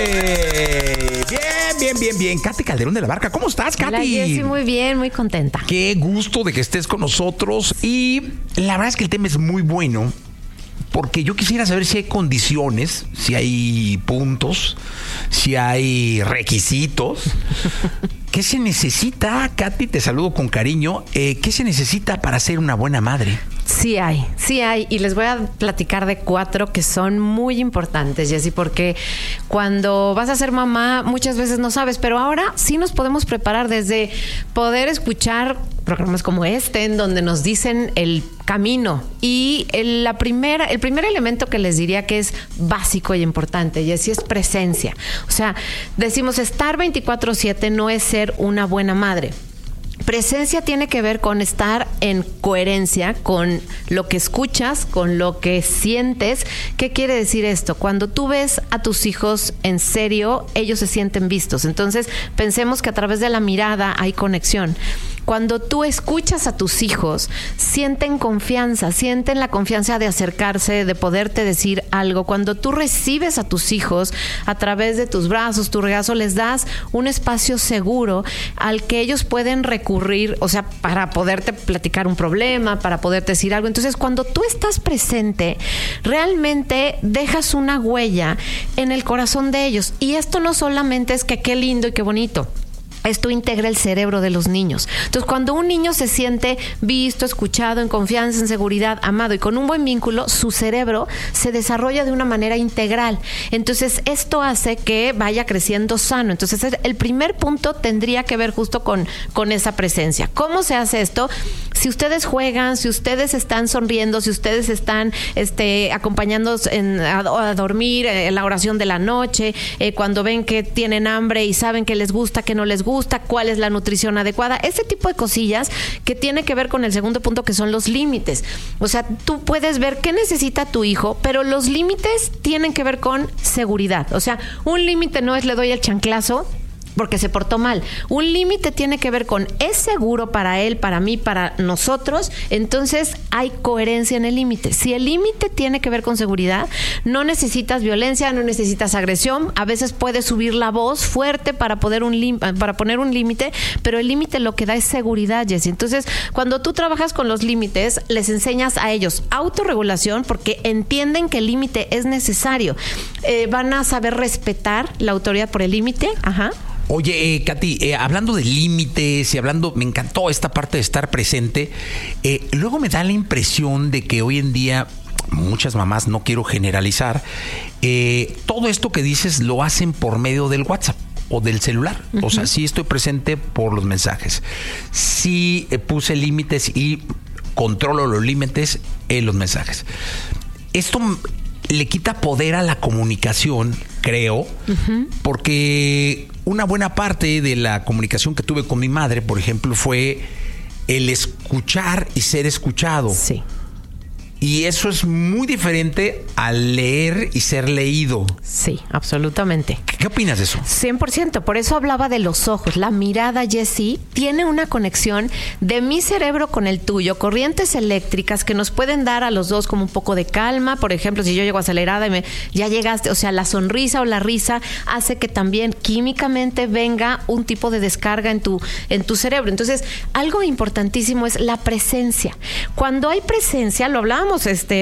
Bien. Katy Calderón de la Barca. ¿Cómo estás, Katy? Hola, Jessy, muy bien, muy contenta. Qué gusto de que estés con nosotros. Y la verdad es que el tema es muy bueno, porque yo quisiera saber si hay condiciones, si hay puntos, si hay requisitos. ¿Qué se necesita, Katy? Te saludo con cariño. ¿Qué se necesita para ser una buena madre? Sí hay. Y les voy a platicar de 4 que son muy importantes, Jessy, porque cuando vas a ser mamá muchas veces no sabes, pero ahora sí nos podemos preparar desde poder escuchar programas como este, en donde nos dicen el camino. Y el primer elemento que les diría que es básico y importante, Jessy, es presencia. O sea, decimos estar 24/7 no es ser una buena madre. Presencia tiene que ver con estar en coherencia con lo que escuchas, con lo que sientes. ¿Qué quiere decir esto? Cuando tú ves a tus hijos en serio, ellos se sienten vistos. Entonces, pensemos que a través de la mirada hay conexión. Cuando tú escuchas a tus hijos, sienten la confianza de acercarse, de poderte decir algo. Cuando tú recibes a tus hijos a través de tus brazos, tu regazo, les das un espacio seguro al que ellos pueden recurrir, o sea, para poderte platicar un problema, para poderte decir algo. Entonces, cuando tú estás presente, realmente dejas una huella en el corazón de ellos. Y esto no solamente es que qué lindo y qué bonito. Esto integra el cerebro de los niños. Entonces, cuando un niño se siente visto, escuchado, en confianza, en seguridad, amado y con un buen vínculo, su cerebro se desarrolla de una manera integral. Entonces, esto hace que vaya creciendo sano. Entonces, el primer punto tendría que ver justo con esa presencia. ¿Cómo se hace esto? Si ustedes juegan, si ustedes están sonriendo, si ustedes están acompañándonos a dormir, en la oración de la noche, cuando ven que tienen hambre y saben que les gusta, que no les gusta, cuál es la nutrición adecuada, ese tipo de cosillas que tiene que ver con el segundo punto, que son los límites. O sea, tú puedes ver qué necesita tu hijo, pero los límites tienen que ver con seguridad. O sea, un límite no es le doy el chanclazo porque se portó mal. Un límite tiene que ver con es seguro para él, para mí, para nosotros. Entonces hay coherencia en el límite. Si el límite tiene que ver con seguridad, no necesitas violencia, no necesitas agresión. A veces puedes subir la voz fuerte para poner un límite, pero el límite lo que da es seguridad, Jessy. Entonces, cuando tú trabajas con los límites, les enseñas a ellos autorregulación, porque entienden que el límite es necesario. Van a saber respetar la autoridad por el límite. Ajá. Oye, Katy, hablando de límites y me encantó esta parte de estar presente. Luego me da la impresión de que hoy en día muchas mamás, no quiero generalizar, todo esto que dices lo hacen por medio del WhatsApp o del celular. Uh-huh. O sea, sí estoy presente por los mensajes. Sí puse límites y controlo los límites en los mensajes. Esto le quita poder a la comunicación, creo, uh-huh, porque una buena parte de la comunicación que tuve con mi madre, por ejemplo, fue el escuchar y ser escuchado. Sí. Y eso es muy diferente al leer y ser leído. Sí, absolutamente. ¿Qué opinas de eso? 100%. Por eso hablaba de los ojos. La mirada, Jessy, tiene una conexión de mi cerebro con el tuyo. Corrientes eléctricas que nos pueden dar a los dos como un poco de calma. Por ejemplo, si yo llego acelerada y ya llegaste, o sea, la sonrisa o la risa hace que también químicamente venga un tipo de descarga en tu cerebro. Entonces, algo importantísimo es la presencia. Cuando hay presencia, lo hablábamos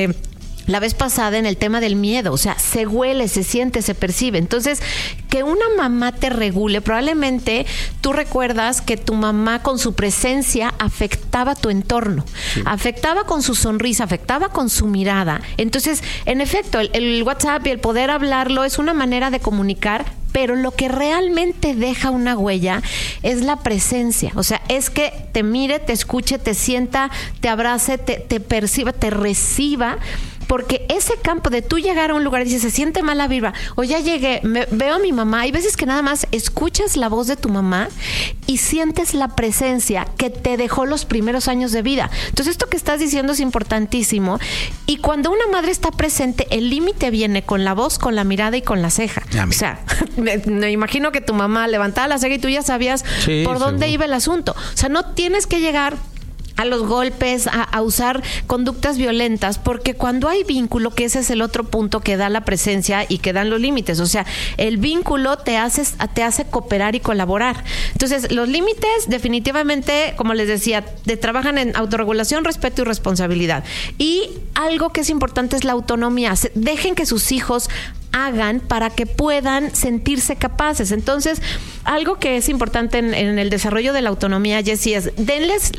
la vez pasada en el tema del miedo, o sea, se huele, se siente, se percibe. Entonces, que una mamá te regule, probablemente tú recuerdas que tu mamá con su presencia afectaba tu entorno, sí, afectaba con su sonrisa, afectaba con su mirada. Entonces, en efecto, el WhatsApp y el poder hablarlo es una manera de comunicar, pero lo que realmente deja una huella es la presencia. O sea, es que te mire, te escuche, te sienta, te abrace, te perciba, te reciba. Porque ese campo de tú llegar a un lugar y dices, se siente mal la vibra, o ya llegué, veo a mi mamá, hay veces que nada más escuchas la voz de tu mamá y sientes la presencia que te dejó los primeros años de vida. Entonces, esto que estás diciendo es importantísimo. Y cuando una madre está presente, el límite viene con la voz, con la mirada y con la ceja. O sea, me imagino que tu mamá levantaba la ceja y tú ya sabías por dónde iba el asunto. O sea, no tienes que llegar a los golpes, a usar conductas violentas, porque cuando hay vínculo, que ese es el otro punto que da la presencia y que dan los límites, o sea, el vínculo te hace cooperar y colaborar. Entonces, los límites definitivamente, como les decía, trabajan en autorregulación, respeto y responsabilidad. Y algo que es importante es la autonomía. Dejen que sus hijos hagan para que puedan sentirse capaces. Entonces, algo que es importante en el desarrollo de la autonomía, Jessie, es denles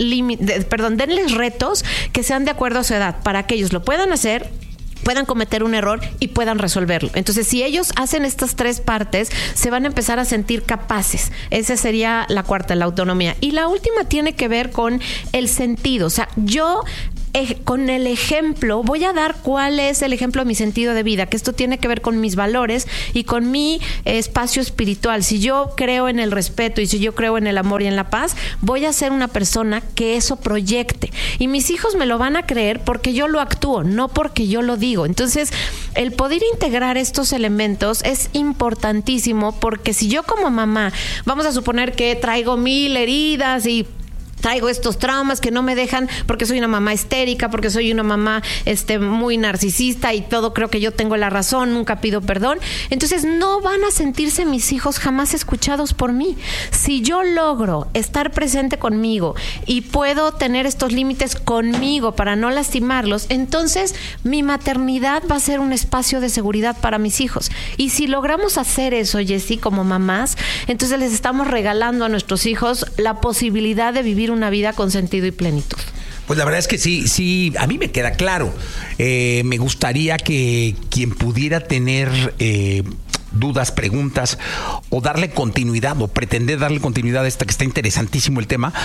retos que sean de acuerdo a su edad, para que ellos lo puedan hacer, puedan cometer un error y puedan resolverlo. Entonces, si ellos hacen estas 3 partes, se van a empezar a sentir capaces. Esa sería la cuarta, la autonomía. Y la última tiene que ver con el sentido. O sea, yo con el ejemplo, voy a dar cuál es el ejemplo de mi sentido de vida, que esto tiene que ver con mis valores y con mi espacio espiritual. Si yo creo en el respeto y si yo creo en el amor y en la paz, voy a ser una persona que eso proyecte. Y mis hijos me lo van a creer porque yo lo actúo, no porque yo lo digo. Entonces, el poder integrar estos elementos es importantísimo, porque si yo como mamá, vamos a suponer que traigo 1000 heridas y traigo estos traumas que no me dejan, porque soy una mamá histérica, porque soy una mamá muy narcisista y todo creo que yo tengo la razón, nunca pido perdón. Entonces no van a sentirse mis hijos jamás escuchados por mí. Si yo logro estar presente conmigo y puedo tener estos límites conmigo para no lastimarlos, entonces mi maternidad va a ser un espacio de seguridad para mis hijos. Y si logramos hacer eso, Jessie, como mamás, entonces les estamos regalando a nuestros hijos la posibilidad de vivir una vida con sentido y plenitud. Pues la verdad es que sí, a mí me queda claro. Me gustaría que quien pudiera tener dudas, preguntas o darle continuidad o pretender darle continuidad a esta, que está interesantísimo el tema,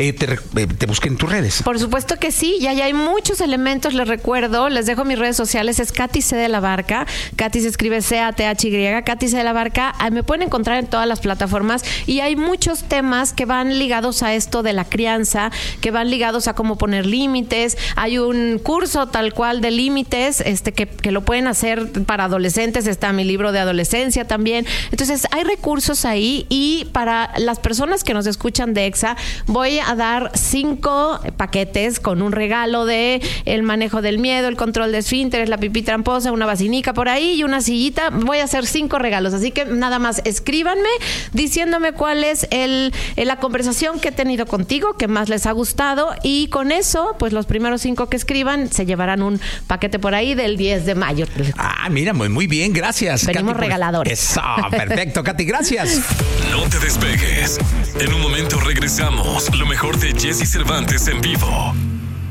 te busquen en tus redes. Por supuesto que sí, ya hay muchos elementos, les recuerdo, les dejo mis redes sociales, es Katy C. de la Barca, Katy se escribe C-A-T-H-Y, Katy C. de la Barca, me pueden encontrar en todas las plataformas y hay muchos temas que van ligados a esto de la crianza, que van ligados a cómo poner límites, hay un curso tal cual de límites, que lo pueden hacer para adolescentes, está mi libro de adolescencia también. Entonces, hay recursos ahí y para las personas que nos escuchan de EXA, voy a dar 5 paquetes con un regalo de el manejo del miedo, el control de esfínteres, la pipí tramposa, una vacinica por ahí y una sillita. Voy a hacer 5 regalos. Así que nada más escríbanme diciéndome cuál es la conversación que he tenido contigo, que más les ha gustado, y con eso, pues los primeros 5 que escriban se llevarán un paquete por ahí del 10 de mayo. Ah, mira, muy bien, gracias. Venimos Katy, regalados. Eso, perfecto, Katy, gracias. No te despegues. En un momento regresamos. Lo mejor de Jessie Cervantes en vivo.